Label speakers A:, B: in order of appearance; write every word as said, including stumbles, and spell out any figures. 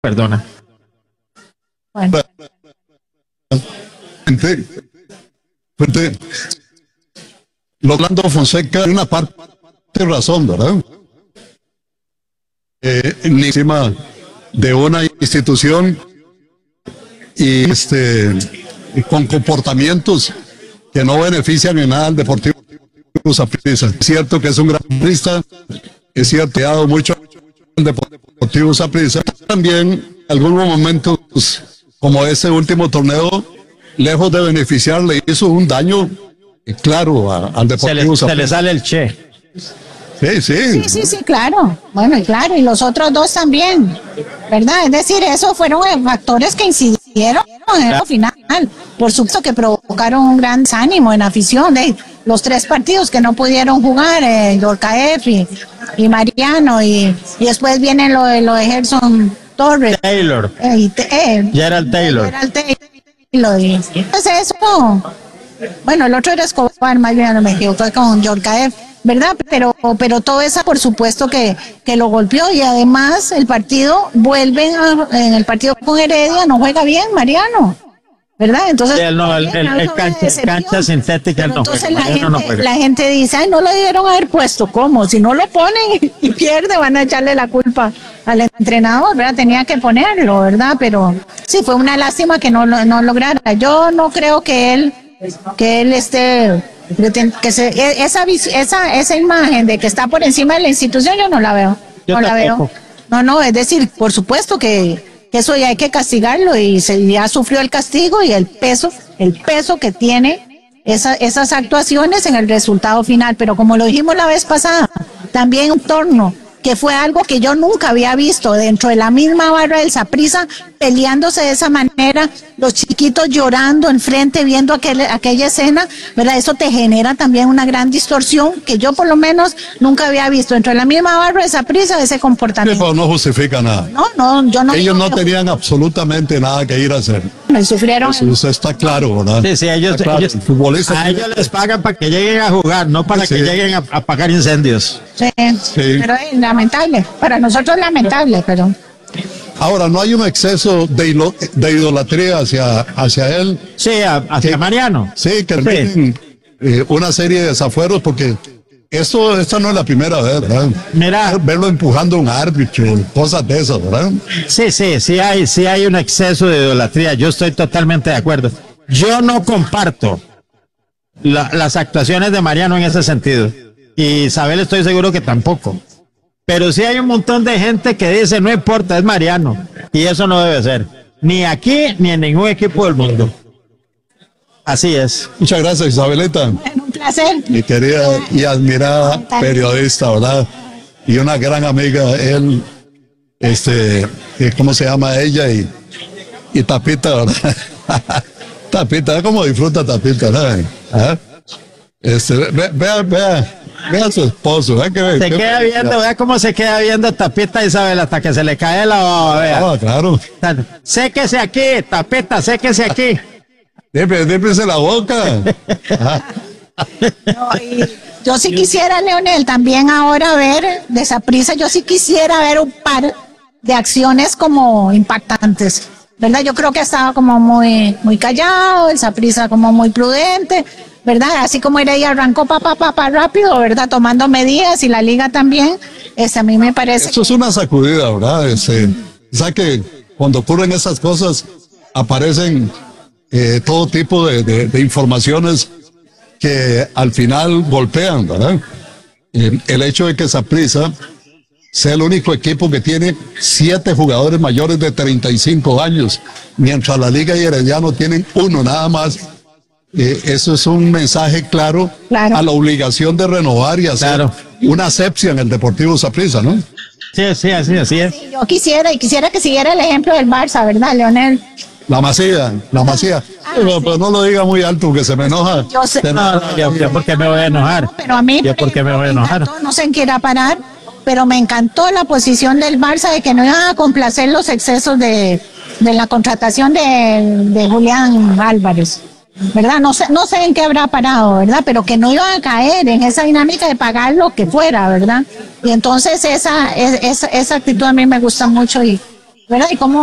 A: Perdona.
B: Bueno.
C: Frente, frente, Rolando Fonseca, en una parte de razón, ¿verdad? Eh, encima de una institución y este con comportamientos que no benefician en nada al Deportivo Saprissa. Es cierto que es un gran futbolista, es cierto que ha dado mucho al Deportivo Saprissa. También en algunos momentos, como ese último torneo, lejos de beneficiar, le hizo un daño eh, claro a, al Deportivo
A: Saprissa. Se le sale el che.
C: Sí, sí.
B: Sí, sí, sí, claro. Bueno, y claro, y los otros dos también, ¿verdad? Es decir, esos fueron factores que incidieron en el final. Por supuesto que provocaron un gran desánimo en la afición de los tres partidos que no pudieron jugar, eh, Yorkaef y, y Mariano, y, y después viene lo, lo de Gerson Torres.
A: Taylor.
B: Eh, y te, eh,
A: Gerald Taylor.
B: Gerald Taylor. Y, entonces eso, bueno, el otro era Escobar, más bien no me equivoco, con Yorkaef, ¿verdad? Pero, pero todo eso, por supuesto que, que lo golpeó, y además el partido vuelve a, en el partido con Heredia no juega bien, Mariano, ¿verdad? Entonces,
A: sí, no, el, el, el cancha, cancha sintética no
B: entonces
A: juega,
B: la, gente,
A: no juega.
B: la gente dice, ay, no lo debieron haber puesto. ¿Cómo? Si no lo ponen y pierde, van a echarle la culpa al entrenador, ¿verdad? Tenía que ponerlo, ¿verdad? Pero sí, fue una lástima que no, no lograra. Yo no creo que él, que él esté... que se, esa, esa, esa imagen de que está por encima de la institución, yo no la veo.
A: Yo
B: no la veo. No, no, es decir, por supuesto que, que eso ya hay que castigarlo, y se, ya sufrió el castigo y el peso, el peso que tiene esa, esas actuaciones en el resultado final. Pero como lo dijimos la vez pasada, también un torno que fue algo que yo nunca había visto dentro de la misma barra del Saprissa, peleándose de esa manera, los chiquitos llorando enfrente, viendo aquel, aquella escena, ¿verdad? Eso te genera también una gran distorsión que yo por lo menos nunca había visto dentro de la misma barra del Saprissa, ese comportamiento.
C: Pero no justifica nada.
B: No, no, yo no.
C: Ellos no tenían absolutamente nada que ir a hacer.
B: Me sufrieron.
C: Eso, eso está claro, ¿verdad?
A: Sí, sí, ellos,
C: claro.
A: ellos a ellos les pagan para que lleguen a jugar, no para sí. que lleguen a, a apagar incendios.
B: Sí, sí, pero es lamentable. Para nosotros es lamentable, pero...
C: Ahora, ¿no hay un exceso de, hilo, de idolatría hacia, hacia él?
A: Sí, a, hacia que, Mariano.
C: Sí, que sí. Eh, una serie de desafueros, porque esto, esta no es la primera vez, ¿verdad?
A: Mira,
C: verlo empujando a un árbitro, cosas de esas, ¿verdad?
A: Sí, sí, sí hay, sí hay un exceso de idolatría, yo estoy totalmente de acuerdo. Yo no comparto la, las actuaciones de Mariano en ese sentido, y Isabel estoy seguro que tampoco. Pero sí hay un montón de gente que dice, no importa, es Mariano, y eso no debe ser, ni aquí ni en ningún equipo del mundo. Así es.
C: Muchas gracias, Isabelita.
B: Bueno, un placer.
C: Mi querida y admirada periodista, ¿verdad? Y una gran amiga, él, este, ¿cómo se llama ella? Y, y Tapita, ¿verdad? Tapita, ¿cómo disfruta Tapita, ¿verdad? ¿Ah? Este, vea, vea, vea. Vea a su esposo, ¿verdad? Que,
A: se que, queda viendo, vea cómo se queda viendo Tapita Isabel hasta que se le cae la baba, vea.
C: Ah, claro.
A: Séquese aquí, Tapita, séquese aquí.
C: Dípese la boca.
B: No, y yo sí quisiera, Leonel, también ahora ver de Saprissa, yo sí quisiera ver un par de acciones como impactantes, ¿verdad? Yo creo que estaba como muy, muy callado, el Saprissa como muy prudente, ¿verdad? Así como Heredia arrancó papá, papá rápido, ¿verdad? Tomando medidas, y la liga también, este, a mí me parece.
C: Eso que... es una sacudida, ¿verdad? Este, o sea que cuando ocurren esas cosas, aparecen eh, todo tipo de, de, de informaciones que al final golpean, ¿verdad? Eh, el hecho de que Saprissa sea el único equipo que tiene siete jugadores mayores de treinta y cinco años, mientras la Liga y Herediano tienen uno nada más. Eh, eso es un mensaje claro, claro a la obligación de renovar y hacer claro. una asepsia en el Deportivo Saprissa, ¿no?
A: Sí, sí, así, así es.
B: Sí, yo quisiera, y quisiera que siguiera el ejemplo del Barça, ¿verdad, Leonel?
C: La Masía, la Masía. Ah, pero, sí. pero no lo diga muy alto, que se me enoja.
B: Yo sé.
A: Se no, no, yo, yo porque me voy a enojar.
B: No, pero a mí
A: yo porque me voy a enojar.
B: Encantó, no sé en qué irá a parar, pero me encantó la posición del Barça de que no iban a complacer los excesos de, de la contratación de, de Julián Álvarez, ¿verdad? No sé, no sé en qué habrá parado, ¿verdad? Pero que no iban a caer en esa dinámica de pagar lo que fuera, ¿verdad? Y entonces esa, esa, esa actitud a mí me gusta mucho, y ¿verdad? Y cómo